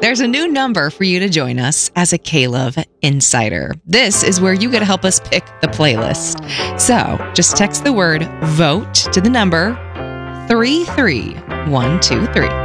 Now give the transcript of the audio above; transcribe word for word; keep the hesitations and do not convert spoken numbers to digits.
There's a new number for you to join us as a K-Love Insider. This is where you get to help us pick the playlist. So just text the word VOTE to the number three three one two three.